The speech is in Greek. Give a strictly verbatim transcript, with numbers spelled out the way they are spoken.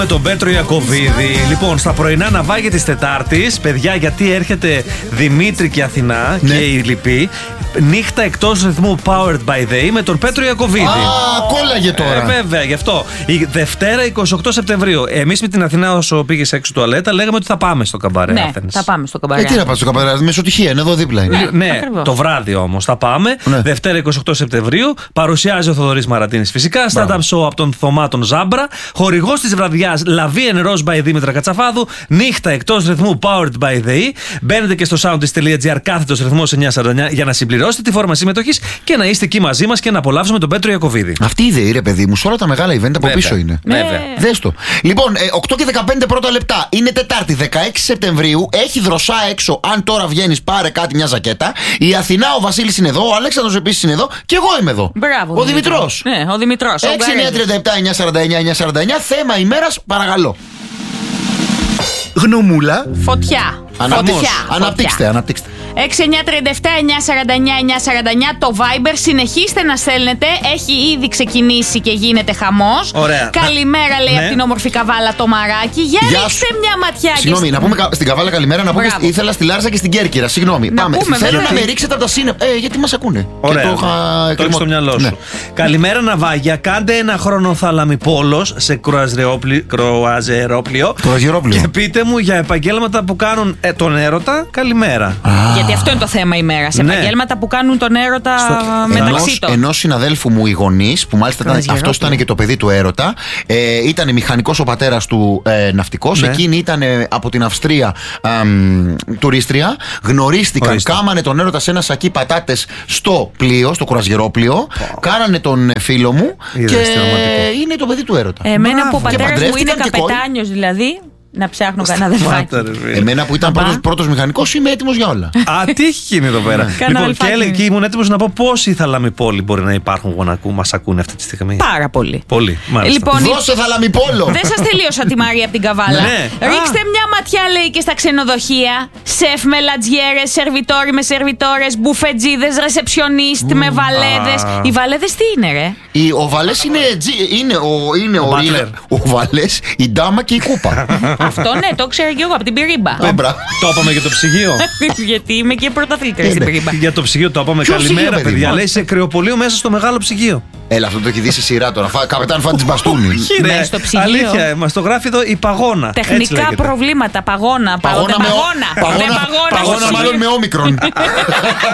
Με τον Πέτρο Ιακωβίδη. Λοιπόν, στα πρωινά ναυάγια της Τετάρτης, παιδιά, γιατί έρχεται Δημήτρη και Αθηνά, ναι, και η λοιπή. Νύχτα εκτός ρυθμού Powered by Day με τον Πέτρο Ιακωβίδη. Α, κόλλαγε τώρα. Ε, βέβαια, γι' αυτό. Η Δευτέρα εικοστή όγδοη Σεπτεμβρίου. Εμείς με την Αθηνά, όσο πήγες έξω τουαλέτα, λέγαμε ότι θα πάμε στο καμπαρέ. Ναι, Athens. θα πάμε στο καμπαρέ. Ε, τι να πάμε στο καμπαρέ, μεσοτυχία, είναι εδώ δίπλα. Είναι. Ναι, ναι, ακριβώς. Το βράδυ όμως θα πάμε. Ναι. Δευτέρα εικοστή όγδοη Σεπτεμβρίου. Παρουσιάζει ο Θοδωρής Μαρατίνης φυσικά. Startup show από τον Θωμά τον Ζάμπρα. Χορηγός της βραδιάς Λαβή and Rose by Δήμητρα Κατσαφάδου. Νύχτα εκτός ρυθμού Powered by the E. Μπαίνετε και στο soundist.gr κάθετος ρυθμός εννιακόσια σαράντα εννιά για να συμπληρώσετε τη φόρμα συμμετοχής και να είστε εκεί μαζί μας και να απολαύσουμε τον Πέτρο Ιακωβίδη. Αυτή η ιδέα, ρε παιδί μου, σε όλα τα μεγάλα event από Βέβαια. πίσω είναι. Βέβαια. Δες το. Λοιπόν, ε, οκτώ και δεκαπέντε πρώτα λεπτά. Είναι Τετάρτη, δεκαέξι Σεπτεμβρίου. Έχει δροσά έξω. Αν τώρα βγαίνεις, πάρε κάτι, μια ζακέτα. Η Αθηνά, ο Βασίλης είναι εδώ. Ο Αλέξανδρος επίσης είναι εδώ. Και εγώ είμαι εδώ. Μπράβο. Ο Δημητρός. Ναι, ο Δημητρός. έξι εννιά τριάντα επτά εννιακόσια σαράντα εννιά εννιακόσια σαράντα εννιά. Θέμα ημέρας, παρακαλώ. Γνωμούλα. Φωτιά. Αναπτύξτε. Φωτιά. Αναπτύξτε, αναπτύξτε. έξι εννιά τριάντα επτά εννιακόσια σαράντα εννιά εννιακόσια σαράντα εννιά το Viber. Συνεχίστε να στέλνετε. Έχει ήδη ξεκινήσει και γίνεται χαμός. Ωραία. Καλημέρα, λέει, Ναι. από την όμορφη Καβάλα το Μαράκι. Για Γεια ρίξτε σου. μια ματιά. Συγγνώμη, και να πούμε κα- στην Καβάλα καλημέρα, να πούμε. Μπράβο. Ήθελα στη Λάρισα και στην Κέρκυρα. Συγγνώμη. Να Πάμε. πούμε, Θέλω βέβαια. να με ρίξετε από τα σύννεφα. Ε, γιατί μας ακούνε. Ωραία. Και το είχα Το έχεις εκκρεμώ- στο μυαλό σου. Ναι. Καλημέρα, ναυάγια. Κάντε ένα χρόνο θαλαμιπόλος σε κρουαζερόπλιο. κρουαζερόπλιο Κρουαζιερόπλιο. Και πείτε μου για επαγγέλματα που κάνουν ε, τον έρωτα. Καλημέρα. Γιατί αυτό είναι το θέμα ημέρα. Σε Ναι. επαγγέλματα που κάνουν τον έρωτα μεταξύ Ενός, των. ενός συναδέλφου μου οι γονείς, που μάλιστα ήταν, Κρουαζιερόπλιο. αυτός ήταν και το παιδί του έρωτα, ε, ήταν μηχανικός ο πατέρας του ε, ναυτικός, Ναι. εκείνη ήταν ε, από την Αυστρία ε, μ, τουρίστρια, γνωρίστηκαν, Ορίστε. κάμανε τον έρωτα σε ένα σακί πατάτες στο πλοίο, στο κρουαζιερόπλιο, κάνανε τον ε, φίλο μου Είδες και τι ρομαντικό. είναι το παιδί του έρωτα. Εμένα που ο Μπράβο. Και πατέρας μου είναι παντρεύτηκαν και κόρη. καπετάνιος, δηλαδή. Να ψάχνω κανένα αδερφάκι. Πάτα, ρε φίλε. Εμένα που ήταν Παπά. πρώτος, πρώτος μηχανικός, είμαι έτοιμος για όλα. Α, τι έχει γίνει εδώ πέρα. Κάνα Λοιπόν, και, αλφάκι. έλεγε- και ήμουν έτοιμος να πω πόσοι θαλαμιπόλοι μπορεί να υπάρχουν που να ακού- μας ακούνε αυτή τη στιγμή. Πάρα πολύ. Πολύ. Μάλιστα. Λοιπόν, Δώσε θαλαμιπόλο! δεν σας τελείωσα τη Μαρία από την Καβάλα. Ναι. Ρίξτε μια ματιά, λέει, και στα ξενοδοχεία. Σεφ με λατζιέρες, σερβιτόροι με σερβιτόρες, μπουφετζίδες, ρεσεψιονίστ με βαλέδες. Α. Οι βαλέδες τι είναι, ρε? Η- Ο Βαλές είναι, τζι- είναι ο, είναι ο, Ο Ρίγα- Butler. ο Βαλές, η Ντάμα και η Κούπα. Αυτό ναι, το ξέρω και εγώ από την Πυρίμπα. Ε, μπράβο. Το είπαμε για το ψυγείο. Γιατί είμαι και πρωταθλήτρια στην ναι. Πυρίμπα. Για το ψυγείο το είπαμε. Ποιο ψυγείο, Καλημέρα, παιδί παιδιά. μου? Λέει σε κρυοπολείο μέσα στο μεγάλο ψυγείο. Έλα, αυτό το έχει δει σε σειρά τώρα. Φα, καπετάν Φάντης Μπαστούνι. Ναι, στο ψυγείο. Αλήθεια, μα το γράφει εδώ η παγώνα. Έτσι Τεχνικά λέγεται. προβλήματα, παγώνα. Παγώνα δεν με ο- παγώνα. παγώνα- Δεν παγώνα. Παγώνα στο μάλλον ψυγείο. με όμικρον.